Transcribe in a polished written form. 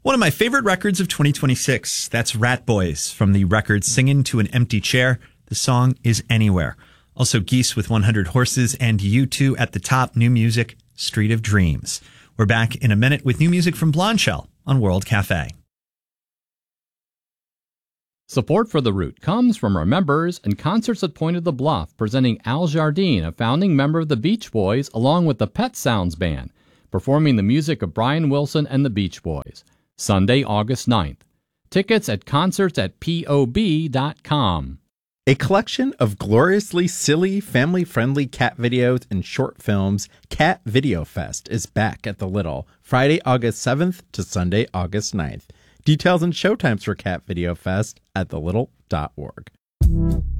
One of my favorite records of 2026. That's Rat Boys from the record Singin' to an Empty Chair. The song is Anywhere. Also Geese with 100 Horses and U2 at the top. New music, Street of Dreams. We're back in a minute with new music from Blondshell on World Cafe. Support for The Root comes from our members and Concerts at Point of the Bluff, presenting Al Jardine, a founding member of the Beach Boys, along with the Pet Sounds Band, performing the music of Brian Wilson and the Beach Boys. Sunday, August 9th. Tickets at concerts@pob.com. A collection of gloriously silly, family-friendly cat videos and short films, Cat Video Fest, is back at the Little, Friday, August 7th to Sunday, August 9th. Details and showtimes for Cat Video Fest at thelittle.org.